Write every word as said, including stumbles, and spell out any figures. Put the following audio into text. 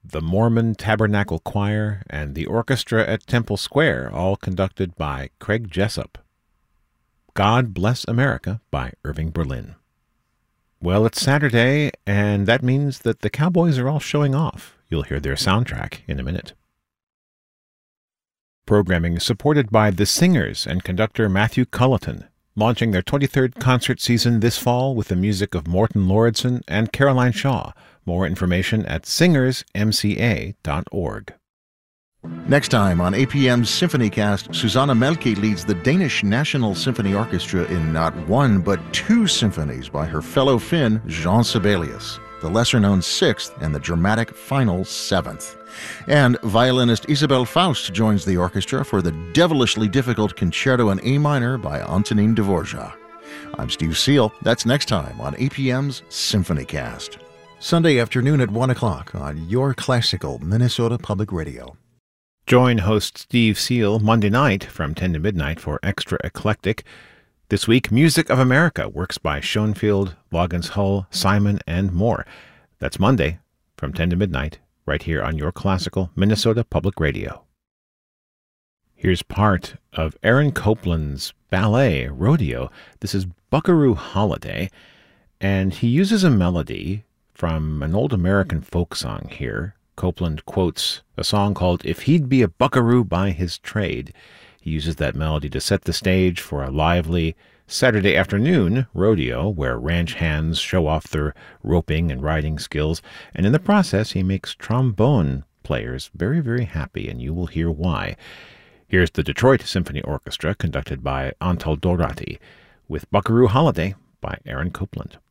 the Mormon Tabernacle Choir, and the orchestra at Temple Square, all conducted by Craig Jessup. God Bless America by Irving Berlin. Well, it's Saturday, and that means that the Cowboys are all showing off. You'll hear their soundtrack in a minute. Programming is supported by The Singers and conductor Matthew Culleton, launching their twenty-third concert season this fall with the music of Morton Lauridsen and Caroline Shaw. More information at singers m c a dot org. Next time on A P M's SymphonyCast, Susanna Melke leads the Danish National Symphony Orchestra in not one but two symphonies by her fellow Finn, Jean Sibelius, the lesser-known Sixth and the dramatic final Seventh. And violinist Isabelle Faust joins the orchestra for the devilishly difficult Concerto in A minor by Antonin Dvorak. I'm Steve Seal. That's next time on A P M's SymphonyCast. Sunday afternoon at one o'clock on your classical Minnesota Public Radio. Join host Steve Seal Monday night from ten to midnight for Extra Eclectic. This week, Music of America, works by Schoenfield, Loggins Hull, Simon, and more. That's Monday from ten to midnight, right here on your classical Minnesota Public Radio. Here's part of Aaron Copland's ballet, Rodeo. This is Buckaroo Holiday, and he uses a melody from an old American folk song here. Copland quotes a song called If He'd Be a Buckaroo by His Trade. He uses that melody to set the stage for a lively Saturday afternoon rodeo where ranch hands show off their roping and riding skills, and in the process he makes trombone players very, very happy, and you will hear why. Here's the Detroit Symphony Orchestra conducted by Antal Dorati with Buckaroo Holiday by Aaron Copland.